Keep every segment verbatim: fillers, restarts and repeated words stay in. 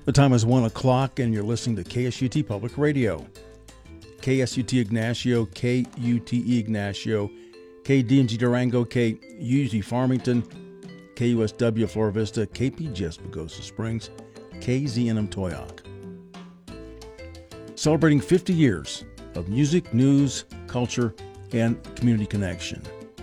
The time is one o'clock, and you're listening to K S U T Public Radio. K S U T Ignacio, K U T E Ignacio, K D N G Durango, K U T Farmington, K U S W Flora Vista, K P G S Pagosa Springs, K Z N M Toyoak. Celebrating fifty years of music, news, culture, and community connection.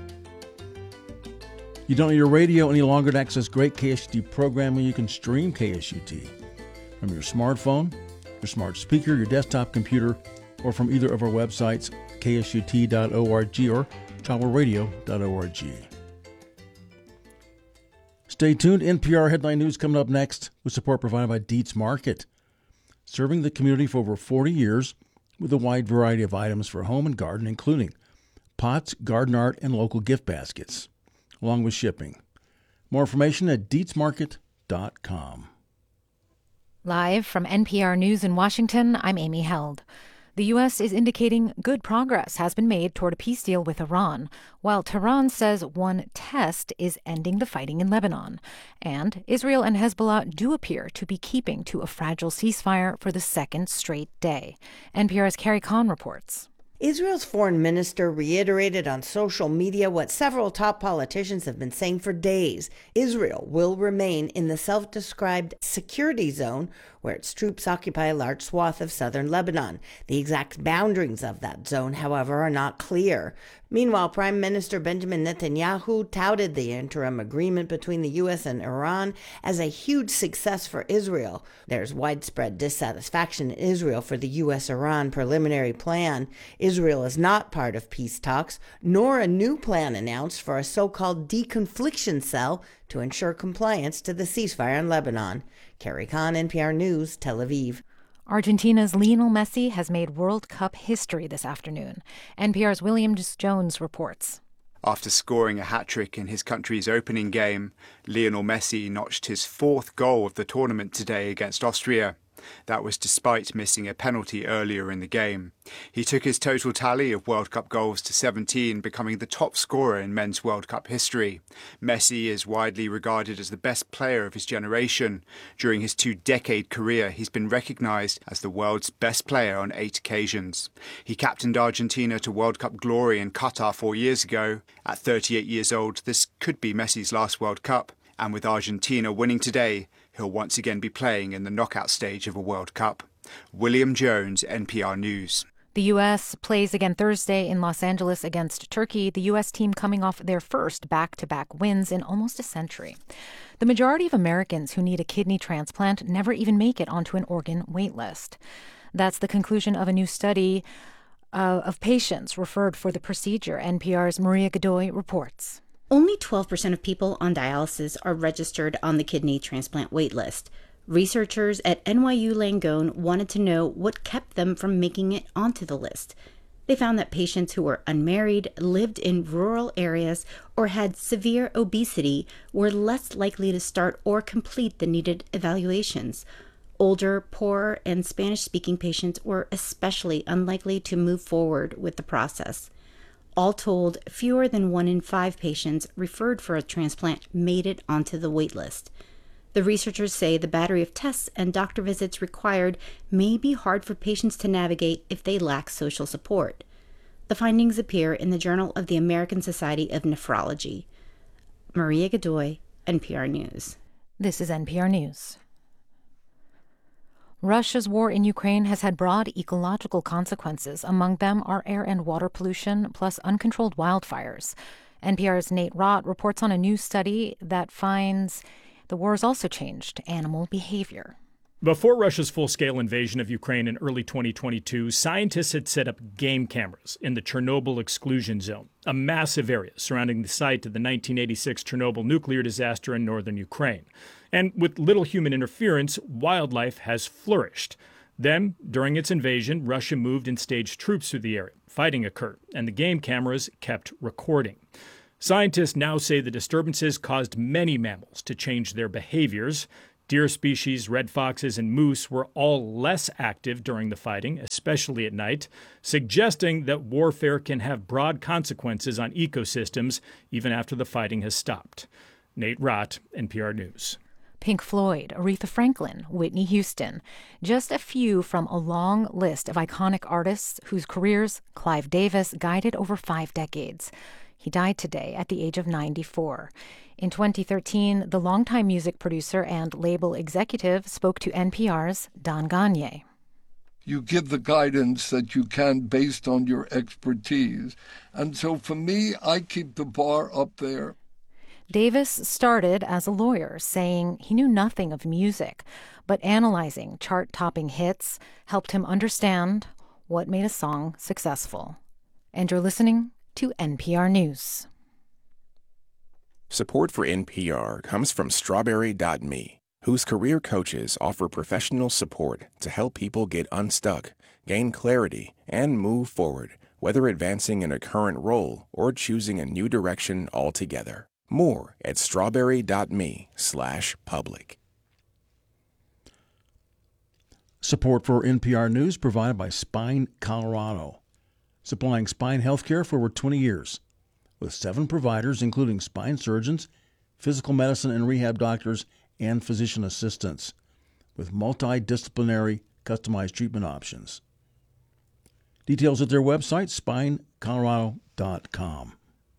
You don't need your radio any longer to access great K S U T programming. You can stream K S U T from your smartphone, your smart speaker, your desktop computer, or from either of our websites, K S U T dot org or travel radio dot org. Stay tuned. N P R Headline News coming up next with support provided by Dietz Market, serving the community for over forty years with a wide variety of items for home and garden, including pots, garden art, and local gift baskets, along with shipping. More information at dietz market dot com. Live from N P R News in Washington, I'm Amy Held. The U S is indicating good progress has been made toward a peace deal with Iran, while Tehran says one test is ending the fighting in Lebanon. And Israel and Hezbollah do appear to be keeping to a fragile ceasefire for the second straight day. N P R's Carrie Kahn reports. Israel's foreign minister reiterated on social media what several top politicians have been saying for days. Israel will remain in the self-described security zone where its troops occupy a large swath of southern Lebanon. The exact boundaries of that zone, however, are not clear. Meanwhile, Prime Minister Benjamin Netanyahu touted the interim agreement between the U S and Iran as a huge success for Israel. There's widespread dissatisfaction in Israel for the U S Iran preliminary plan. Israel is not part of peace talks, nor a new plan announced for a so-called deconfliction cell to ensure compliance to the ceasefire in Lebanon. Carrie Kahn, N P R News, Tel Aviv. Argentina's Lionel Messi has made World Cup history this afternoon. N P R's William Jones reports. After scoring a hat-trick in his country's opening game, Lionel Messi notched his fourth goal of the tournament today against Austria. That was despite missing a penalty earlier in the game. He took his total tally of World Cup goals to seventeen, becoming the top scorer in men's World Cup history. Messi is widely regarded as the best player of his generation. During his two-decade career, he's been recognised as the world's best player on eight occasions. He captained Argentina to World Cup glory in Qatar four years ago. At thirty-eight years old, this could be Messi's last World Cup. And with Argentina winning today, he'll once again be playing in the knockout stage of a World Cup. William Jones, N P R News. The U S plays again Thursday in Los Angeles against Turkey, the U S team coming off their first back-to-back wins in almost a century. The majority of Americans who need a kidney transplant never even make it onto an organ wait list. That's the conclusion of a new study uh, of patients referred for the procedure. N P R's Maria Godoy reports. Only twelve percent of people on dialysis are registered on the kidney transplant wait list. Researchers at N Y U Langone wanted to know what kept them from making it onto the list. They found that patients who were unmarried, lived in rural areas, or had severe obesity were less likely to start or complete the needed evaluations. Older, poorer, and Spanish-speaking patients were especially unlikely to move forward with the process. All told, fewer than one in five patients referred for a transplant made it onto the wait list. The researchers say the battery of tests and doctor visits required may be hard for patients to navigate if they lack social support. The findings appear in the Journal of the American Society of Nephrology. Maria Godoy, N P R News. This is N P R News. Russia's war in Ukraine has had broad ecological consequences. Among them are air and water pollution, plus uncontrolled wildfires. N P R's Nate Rott reports on a new study that finds the war has also changed animal behavior. Before Russia's full-scale invasion of Ukraine in early twenty twenty-two, scientists had set up game cameras in the Chernobyl exclusion zone, a massive area surrounding the site of the nineteen eighty-six Chernobyl nuclear disaster in northern Ukraine. And with little human interference, wildlife has flourished. Then, during its invasion, Russia moved and staged troops through the area. Fighting occurred, and the game cameras kept recording. Scientists now say the disturbances caused many mammals to change their behaviors. Deer species, red foxes, and moose were all less active during the fighting, especially at night, suggesting that warfare can have broad consequences on ecosystems even after the fighting has stopped. Nate Rott, N P R News. Pink Floyd, Aretha Franklin, Whitney Houston. Just a few from a long list of iconic artists whose careers Clive Davis guided over five decades. He died today at the age of ninety-four. In twenty thirteen, the longtime music producer and label executive spoke to N P R's Don Gagné. You give the guidance that you can based on your expertise. And so for me, I keep the bar up there. Davis started as a lawyer, saying he knew nothing of music, but analyzing chart-topping hits helped him understand what made a song successful. And you're listening to N P R News. Support for N P R comes from Strawberry dot me, whose career coaches offer professional support to help people get unstuck, gain clarity, and move forward, whether advancing in a current role or choosing a new direction altogether. More at strawberry dot me slash public. Support for N P R News provided by Spine Colorado, supplying spine health care for over twenty years, with seven providers including spine surgeons, physical medicine and rehab doctors, and physician assistants, with multidisciplinary customized treatment options. Details at their website, spine colorado dot com.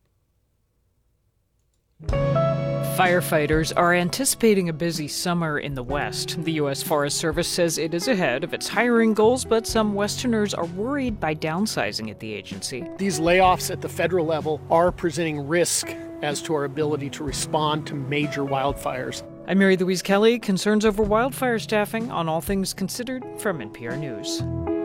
Firefighters are anticipating a busy summer in the West. The U S Forest Service says it is ahead of its hiring goals, but some Westerners are worried by downsizing at the agency. These layoffs at the federal level are presenting risk as to our ability to respond to major wildfires. I'm Mary Louise Kelly. Concerns over wildfire staffing on All Things Considered from N P R News.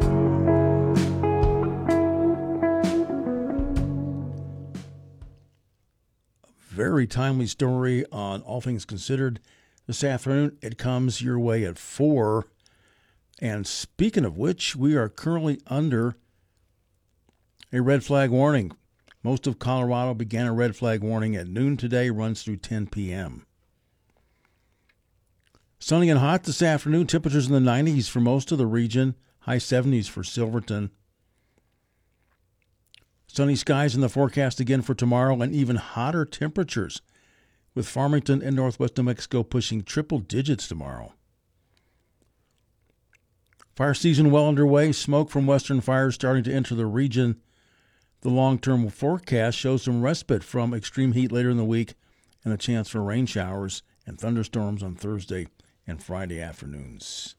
Very timely story on All Things Considered this afternoon. It comes your way at four. And speaking of which, we are currently under a red flag warning. Most of Colorado began a red flag warning at noon today, runs through ten p.m. Sunny and hot this afternoon. Temperatures in the nineties for most of the region. High seventies for Silverton. Sunny skies in the forecast again for tomorrow, and even hotter temperatures, with Farmington and northwest New Mexico pushing triple digits tomorrow. Fire season well underway. Smoke from western fires starting to enter the region. The long-term forecast shows some respite from extreme heat later in the week and a chance for rain showers and thunderstorms on Thursday and Friday afternoons.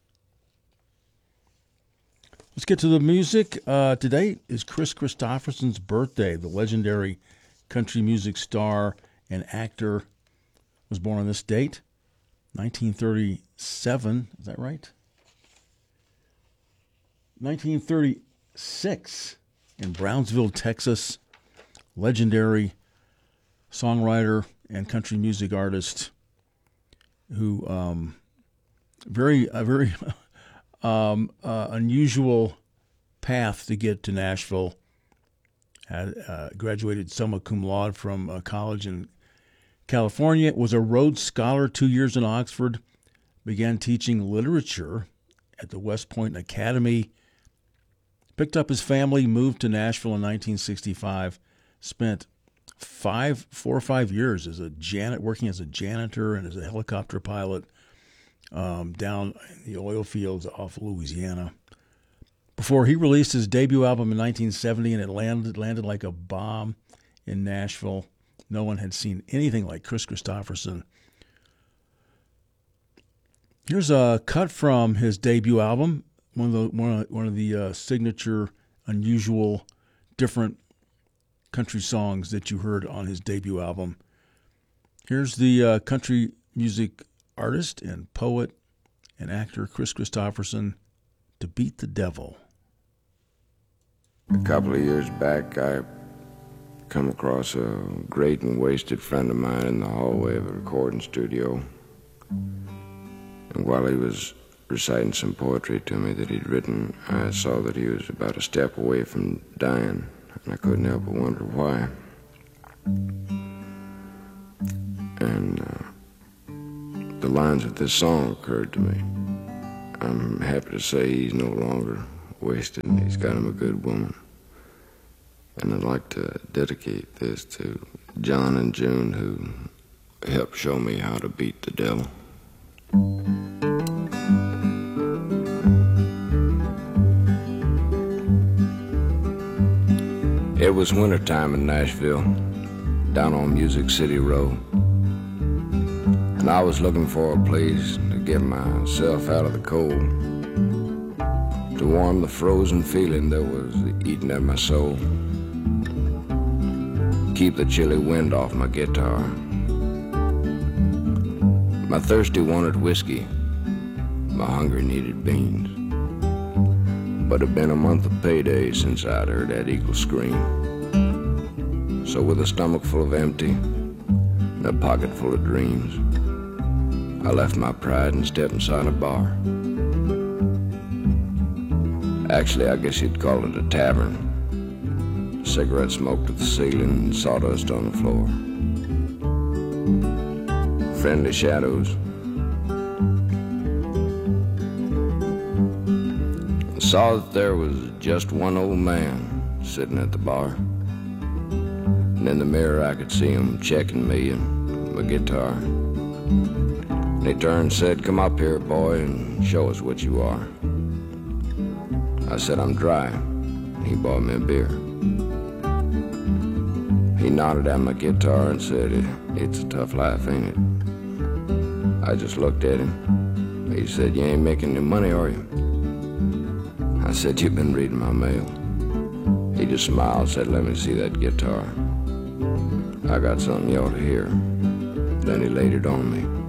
Let's get to the music. Uh, today is Kris Kristofferson's birthday. The legendary country music star and actor was born on this date, nineteen thirty-seven. Is that right? nineteen thirty-six in Brownsville, Texas. Legendary songwriter and country music artist who um, very, a very... Um, uh, unusual path to get to Nashville. Had uh, graduated summa cum laude from uh, college in California. Was a Rhodes Scholar, two years in Oxford. Began teaching literature at the West Point Academy. Picked up his family, moved to Nashville in nineteen sixty-five. Spent five, four or five years as a janet, working as a janitor and as a helicopter pilot. Um, down in the oil fields off Louisiana, before he released his debut album in nineteen seventy, and it landed landed like a bomb in Nashville. No one had seen anything like Kris Kristofferson. Here's a cut from his debut album, one of the one of, one of the uh, signature, unusual, different country songs that you heard on his debut album. Here's the uh, country music artist and poet and actor Kris Kristofferson, To Beat the Devil. A couple of years back, I come across a great and wasted friend of mine in the hallway of a recording studio. And while he was reciting some poetry to me that he'd written, I saw that he was about a step away from dying, and I couldn't help but wonder why. And uh, the lines of this song occurred to me. I'm happy to say he's no longer wasted. He's got him a good woman. And I'd like to dedicate this to John and June, who helped show me how to beat the devil. It was wintertime in Nashville, down on Music City Road. And I was looking for a place to get myself out of the cold, to warm the frozen feeling that was eating at my soul, keep the chilly wind off my guitar. My thirsty wanted whiskey, my hungry needed beans. But it'd been a month of payday since I'd heard that eagle scream. So with a stomach full of empty and a pocket full of dreams, I left my pride and stepped inside a bar. Actually, I guess you'd call it a tavern. Cigarette smoke to the ceiling and sawdust on the floor. Friendly shadows. I saw that there was just one old man sitting at the bar. And in the mirror I could see him checking me and my guitar. And he turned and said, "Come up here, boy, and show us what you are." I said, "I'm dry." And he bought me a beer. He nodded at my guitar and said, "It's a tough life, ain't it?" I just looked at him. He said, "You ain't making any money, are you?" I said, "You've been reading my mail." He just smiled and said, "Let me see that guitar. I got something you ought to hear." Then he laid it on me.